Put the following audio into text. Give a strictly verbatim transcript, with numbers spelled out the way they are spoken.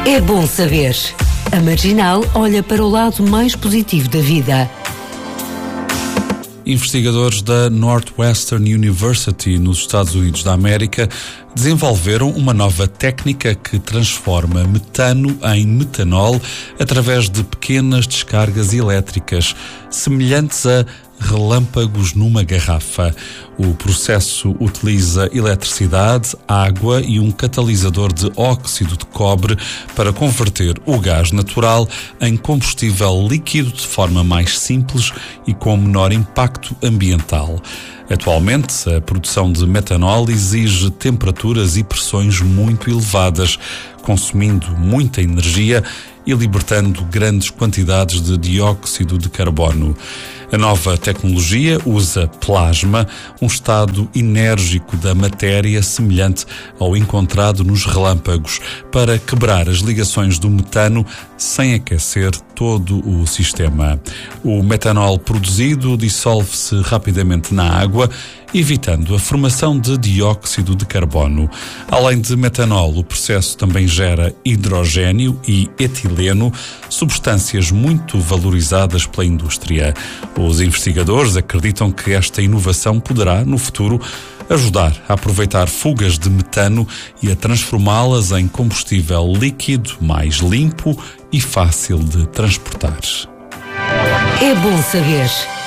É bom saber. A Marginal olha para o lado mais positivo da vida. Investigadores da Northwestern University, nos Estados Unidos da América, desenvolveram uma nova técnica que transforma metano em metanol através de pequenas descargas elétricas, semelhantes a relâmpagos numa garrafa. O processo utiliza eletricidade, água e um catalisador de óxido de cobre para converter o gás natural em combustível líquido de forma mais simples e com menor impacto ambiental. Atualmente, a produção de metanol exige temperaturas e pressões muito elevadas, consumindo muita energia e libertando grandes quantidades de dióxido de carbono. A nova tecnologia usa plasma, um estado enérgico da matéria semelhante ao encontrado nos relâmpagos, para quebrar as ligações do metano sem aquecer todo o sistema. O metanol produzido dissolve-se rapidamente na água, evitando a formação de dióxido de carbono. Além de metanol, o processo também gera hidrogênio e etileno, substâncias muito valorizadas pela indústria. Os investigadores acreditam que esta inovação poderá, no futuro, ajudar a aproveitar fugas de metano e a transformá-las em combustível líquido mais limpo e fácil de transportar. É bom saber.